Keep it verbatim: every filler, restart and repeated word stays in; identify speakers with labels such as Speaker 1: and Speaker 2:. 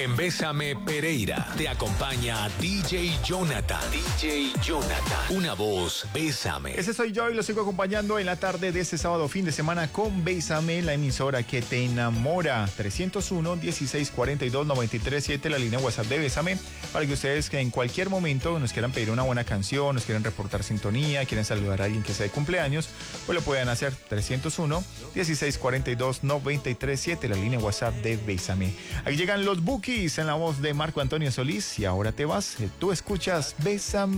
Speaker 1: En Bésame Pereira te acompaña D J Jonathan. D J Jonathan. Una voz, Bésame.
Speaker 2: Ese soy yo y lo sigo acompañando en la tarde de este sábado fin de semana con Bésame, la emisora que te enamora. trescientos uno, dieciséis cuarenta y dos, noventa y tres siete, la línea WhatsApp de Bésame, para que ustedes que en cualquier momento nos quieran pedir una buena canción, nos quieran reportar sintonía, quieren saludar a alguien que sea de cumpleaños, pues lo pueden hacer. Trescientos uno, dieciséis cuarenta y dos, noventa y tres siete, la línea WhatsApp de Bésame. Ahí llegan los Bookies en la voz de Marco Antonio Solís y ahora te vas. Tú escuchas Bésame.